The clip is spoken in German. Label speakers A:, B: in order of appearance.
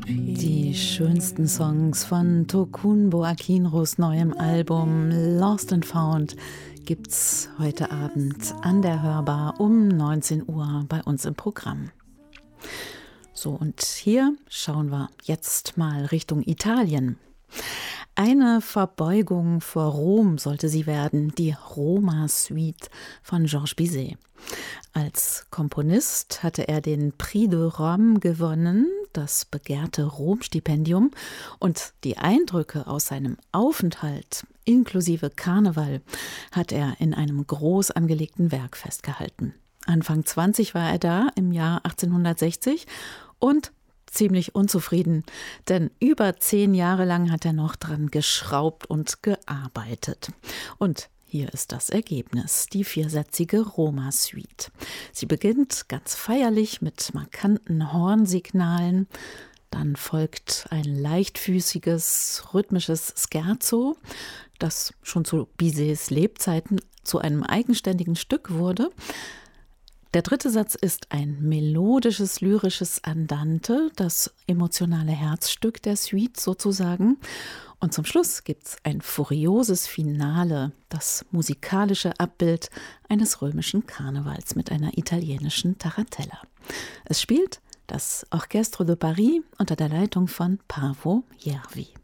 A: Die schönsten Songs von Tokunboh Akinros neuem Album Lost and Found gibt's heute Abend an der Hörbar um 19 Uhr bei uns im Programm. So, und hier schauen wir jetzt mal Richtung Italien. Eine Verbeugung vor Rom sollte sie werden, die Roma-Suite von Georges Bizet. Als Komponist hatte er den Prix de Rome gewonnen, das begehrte Rom-Stipendium, und die Eindrücke aus seinem Aufenthalt inklusive Karneval hat er in einem groß angelegten Werk festgehalten. Anfang 20 war er da im Jahr 1860 und ziemlich unzufrieden, denn über 10 Jahre lang hat er noch dran geschraubt und gearbeitet. Und hier ist das Ergebnis, die 4-sätzige Roma-Suite. Sie beginnt ganz feierlich mit markanten Hornsignalen, dann folgt ein leichtfüßiges, rhythmisches Scherzo, das schon zu Bizets Lebzeiten zu einem eigenständigen Stück wurde. Der 3. Satz ist ein melodisches, lyrisches Andante, das emotionale Herzstück der Suite sozusagen. Und zum Schluss gibt's ein furioses Finale, das musikalische Abbild eines römischen Karnevals mit einer italienischen Tarantella. Es spielt das Orchestre de Paris unter der Leitung von Paavo Järvi.